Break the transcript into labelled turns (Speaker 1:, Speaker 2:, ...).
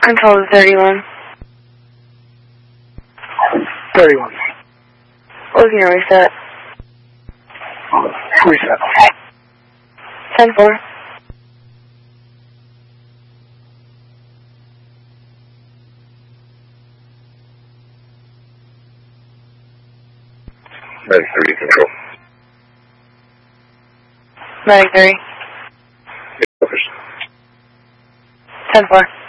Speaker 1: I'm told 31.
Speaker 2: 31.
Speaker 1: Looking to reset.
Speaker 2: Reset.
Speaker 1: 10-4.
Speaker 3: Medic 3, control.
Speaker 1: Medic 3. 10-4.